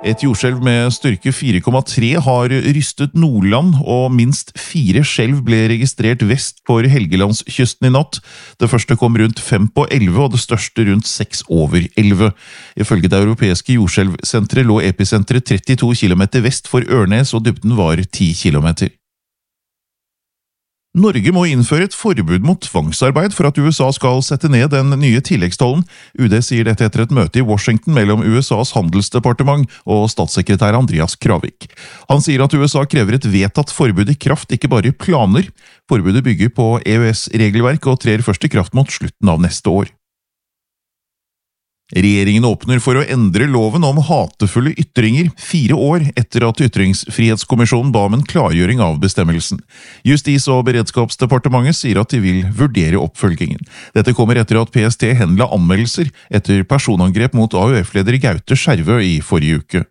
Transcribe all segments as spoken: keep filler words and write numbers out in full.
Et jordskjelv med styrke fire komma tre har rystet Nordland, og minst fire skjelv ble registrert vest for Helgelandskysten i natt. Det første kom rundt fem på elleve, og det største rundt seks over elleve. Ifølge det europeiske jordskjelvsenteret lå episenteret trettito kilometer vest for Ørnes, og dybden var ti kilometer. Norge må innføre et forbud mot tvangsarbeid for at U S A skal sette ned den nye tilleggstollen. U D sier dette etter et møte i Washington mellom U S A's handelsdepartement og statssekretær Andreas Kravik. Han sier at U S A krever et vedtatt forbud i kraft, ikke bare planer. Forbudet bygger på E U S-regelverk og trer først i kraft mot slutten av neste år. Regjeringen åpner for å endre loven om hatefulle ytringer fire år etter at Ytringsfrihetskommisjonen ba om en klargjøring av bestemmelsen. Justis- og beredskapsdepartementet sier at de vil vurdere oppfølgingen. Dette kommer etter at P S T henla anmeldelser etter personangrep mot A U F-leder Gaute Skjervø i forrige uke.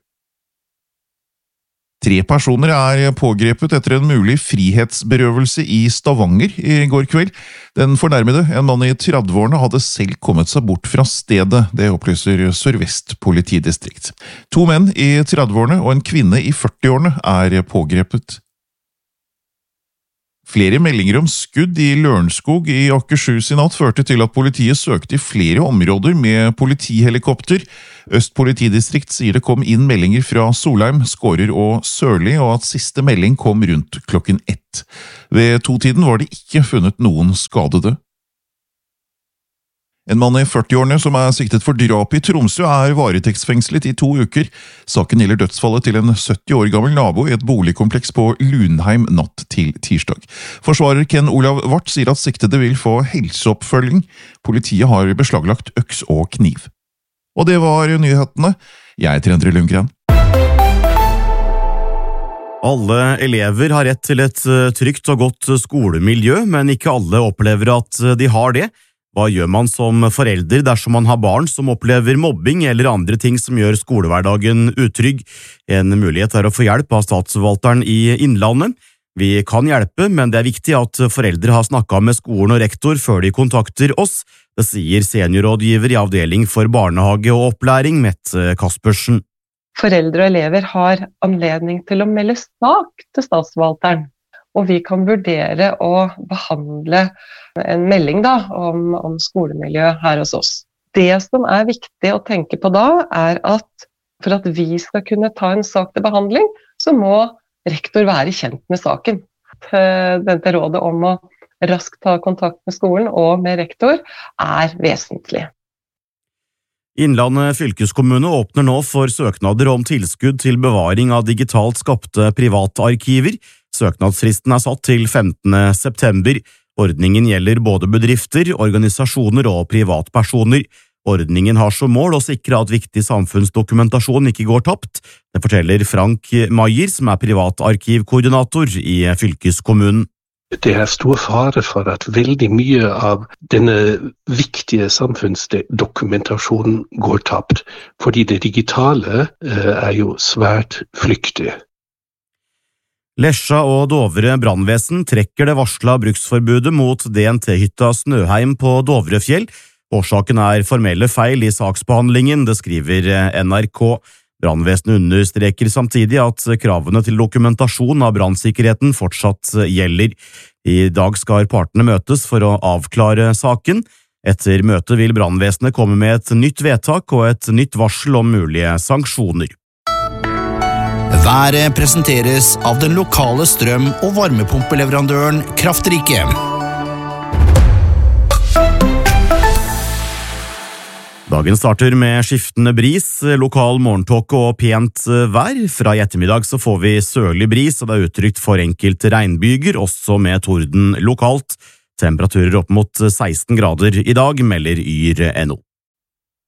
Tre personer er pågrepet etter en mulig frihetsberøvelse i Stavanger i går kveld. Den fornærmede, en mann i tredveårene, hadde selv kommet seg bort fra stedet, det opplyser Sør-Vest politidistrikt. To menn i tredveårene og en kvinne i førtiårene er pågrepet. Flere meldinger om skudd i Lørenskog i Akershus i natt førte til at politiet søkte i flere områder med politihelikopter. Øst politidistrikt sier det kom inn meldinger fra Solheim, Skårer og Sørli, og at siste melding kom rundt klokken ett. Ved totiden var det ikke funnet noen skadede. En mann i førtiårene som er siktet for drap i Tromsø er varetektsfengslet i to uker. Saken gjelder dødsfallet til en sytti år gammel nabo i et boligkompleks på Lunheim natt til tirsdag. Forsvarer Ken Olav Vart sier at siktede vil få helseoppfølging. Politiet har beslaglagt øks og kniv. Og det var nyhetene. Jeg heter Endre Lundgren. Alle elever har rett til et trygt og godt skolemiljø, men ikke alle opplever at de har det. Hva gjør man som forelder dersom man har barn som opplever mobbing eller andre ting som gjør skolehverdagen utrygg? En mulighet er å få hjelp av statsforvalteren i Innlandet. Vi kan hjelpe, men det er viktig at foreldre har snakket med skolen og rektor før de kontakter oss. Det sier seniorrådgiver i avdeling for barnehage og opplæring, Mette Kaspersen. Foreldre og elever har anledning til å melde sak til statsforvalteren, og vi kan vurdere å behandle en melding da, om, om skolemiljø her hos oss. Det som er viktig å tenke på da, er at for at vi skal kunne ta en sak til behandling, så må rektor være kjent med saken. Dette rådet om å raskt ta kontakt med skolen og med rektor er vesentlig. Innlandet fylkeskommune åpner nå for søknader om tilskudd til bevaring av digitalt skapte privatarkiver. Søknadsfristen er satt til femtende september. Ordningen gjelder både bedrifter, organisasjoner og privatpersoner. Ordningen har som mål å sikre at viktig samfunnsdokumentasjon ikke går tapt. Det forteller Frank Maier, som er privatarkivkoordinator i fylkeskommunen. Det er stor fare for at veldig mye av denne viktige samfunnsdokumentasjonen går tapt, fordi det digitale er jo svært flyktig. Lesja og Dovre brannvesen trekker det varsla bruksforbudet mot D N T-hytta Snøheim på Dovrefjell. Årsaken er formelle feil i saksbehandlingen, det skriver N R K. Brannvesenet understreker samtidig at kravene til dokumentasjon av brannsikkerheten fortsatt gjelder. I dag skal partene møtes for å avklare saken. Etter møtet vil brannvesenet komme med et nytt vedtak og et nytt varsel om mulige sanksjoner. Været presenteres av den lokale strøm- og varmepumpeleverandøren Kraftrike. Dagen starter med skiftende bris, lokal morgentåke og pent vær. Fra i ettermiddag så får vi sørlig bris, og det er utrygt for enkelte regnbyger, også med torden lokalt. Temperaturer opp mot seksten grader i dag, melder Yr punkt no.